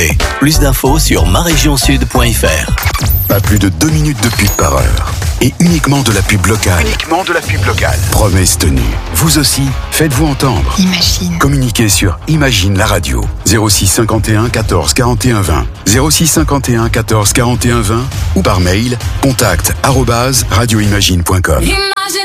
Plus d'infos sur maregionsud.fr. Pas plus de 2 minutes de pub par heure. Et uniquement de la pub locale. Promesse tenue. Vous aussi, faites-vous entendre. Imagine. Communiquez sur Imagine la radio. 06 51 14 41 20. 06 51 14 41 20 ou par mail contact@radioimagine.com.